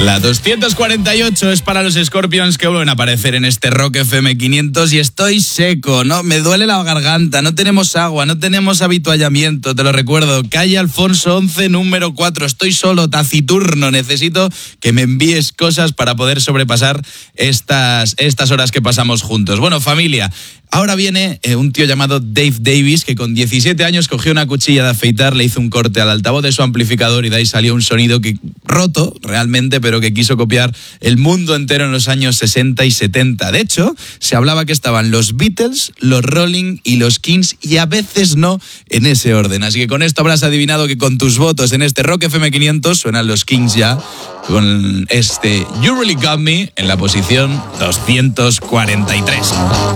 La 248 es para los Scorpions que vuelven a aparecer en este Rock FM 500 y estoy seco, ¿no? Me duele la garganta, no tenemos agua, no tenemos habituallamiento, te lo recuerdo. Calle Alfonso 11, número 4. Estoy solo, taciturno. Necesito que me envíes cosas para poder sobrepasar estas horas que pasamos juntos. Bueno, familia, ahora viene un tío llamado Dave Davis que con 17 años cogió una cuchilla de afeitar, le hizo un corte al altavoz de su amplificador y de ahí salió un sonido que roto realmente, pero que quiso copiar el mundo entero en los años 60 y 70. De hecho, se hablaba que estaban los Beatles, los Rolling y los Kings y a veces no en ese orden. Así que con esto habrás adivinado que con tus votos en este Rock FM 500 suenan los Kings ya con este You Really Got Me en la posición 243.